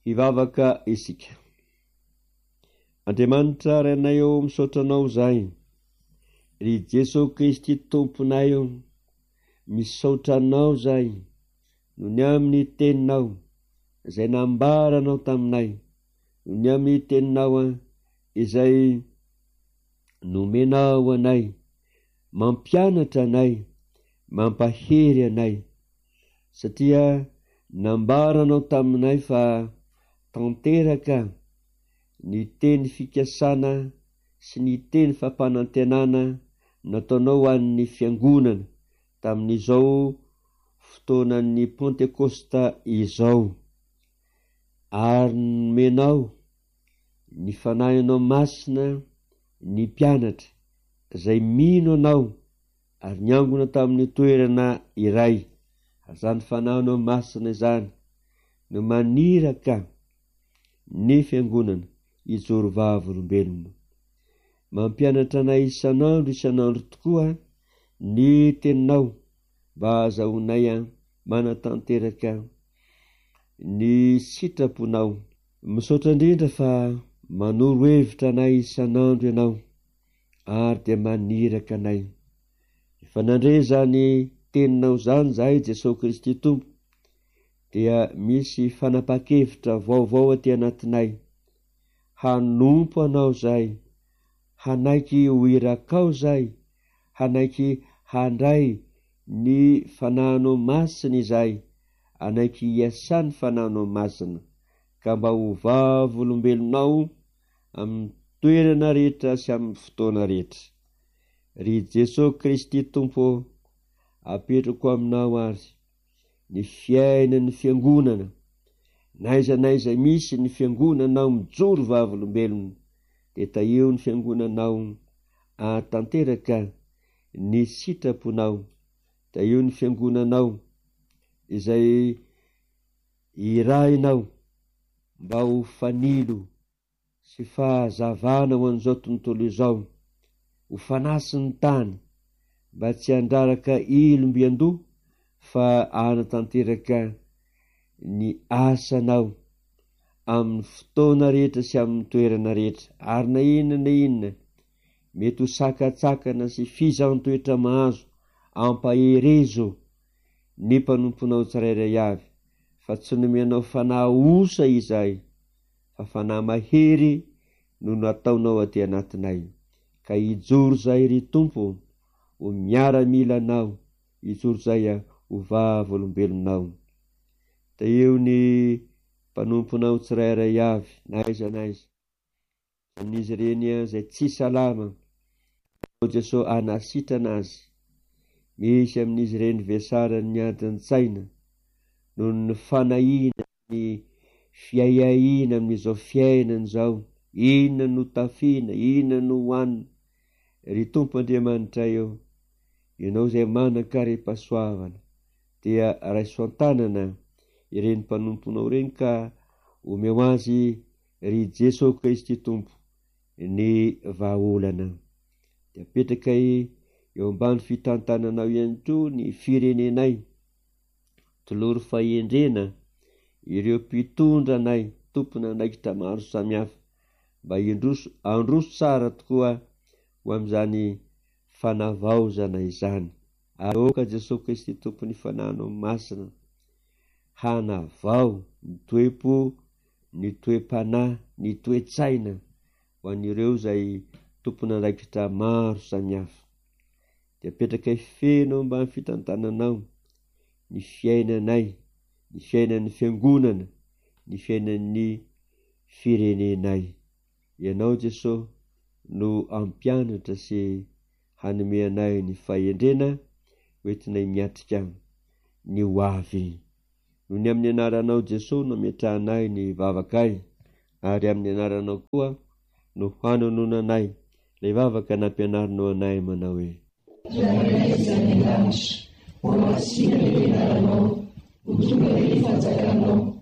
hivavaka isika. Andriamanitra renay eo misaotranao zay, ry Jesosy Kristy tomponay eo, misaotranao zay noho ny amin'ny teninao izay nambaranao taminay, noho ny amin'ny teninao izay nomenao anay, mampianatra anay, mampahery anay, satria nambaranao taminay fa tanteraka ny teny fikasana sy ny teny fampanantenana nataonao an'ny fiangonana tamin'izao fotoanan'ny Pentekosta izao, ary nomenao ny fanahinao masina ny mpianatra izay mino anao ary niangona tamin'ny toerana iray. Ary zany fanahinao masina izany no maniraka ny fiangonana ijoro vavolombelona, mampianatra anay isanandro tokoa ny teninao, mba azahoanay manatanteraka ny sitraponao. Misaotra indrindra fa manoro hevitra anay isanandro ianao ary dia maniraka anay. Efa nandre zany teninao zany zahay Jesosy Kristy Tompo, dia misy fanapa-kevitra vaovao aty anatinay. Hanompo anao zay, hanaiky ho irakao zay, hanaiky handray ny fanahinao masina izay, hanaiky hiasany fanahinao masina, ka mba ho vavolombelonao amin'ny toerana rehetra sy amin'ny fotoana rehetra. Ry Jesosy Kristy Tompo, apetrako aminao azy ny fiainan'ny fiangonana, naizanaiza misy ny fiangonanao mijoro vavolombelona, dia taeo ny fiangonanao atanteraka ny sitraponao, taeo ny fiangonanao izay irainao mba ho fanilo sy fahazavana ho an'izao tontolo izao, ho fanasy ny tany mba tsy handraraka ilombiandoha, fa anatanteraka ny asanao amin'ny fotoana rehetra sy amin'ny toerana rehetra. Ary na inona mety ho sakatsakana sy fizan-toetra mahazo ampaherezo ny mpanomponao tsirairay avy, fa tsy nomenao fanahy osa izay, fa fanahy mahery no nataonao aty anatinay. Ka ijoro zay ry Tompo, ho miaramilanao, ijoro zay ho vavolombelonao. Taeo ny mpanomponao tsirairay avy, naiza amin'izy ireny zay tsy salama, Jesosy anasitrana azy. Misy amin'izy ireny vesarany ny adin-tsaina noho ny fanahina, ny fiaiahina amin'izao fiainana zao, inona no tafiana, inona no hoanina. Ry Tompo Andriamanitra eo, ianao zay manan-kare-pahasoavana, dia raiso an-tanana ireny mpanomponao ireny, ka omeo azy ry Jesosy Kristy Tompo ny vahaolana. Dia apetrakay eo ambany fitantananao ihany koa ny firenenay, tolory fahendrena ireo mpitondra anay, tompona anaikitra maro samihafa, mba androso tsara tokoa ho amin'izany fanavaozana izany. Aroka Jesosy Kristy Tompo ny fanahinao masina, hanavao ny toe-po, ny toe-panahy, ny toe-tsaina ho an'ireo zay tompona anaikitra maro samihafa. Dia apetrakay fenao mba fitantananao ny fiainanay, ny fiainan'ny fiangonana, ny fiainan'ny firenenay. Ianao Jesosy no ampianatra sy hanome anay ny fahendrena hoentinay miatrika ny ho avy. Noho ny amin'ny anaranao Jesosy no ametrahanay ny vavakay, ary amin'ny anaranao koa no hanononanay ilay vavaka nampianarinao anay manao hoe: Izany lanitra, ho masina ny anaranao, ho tonga ny fanjakanao.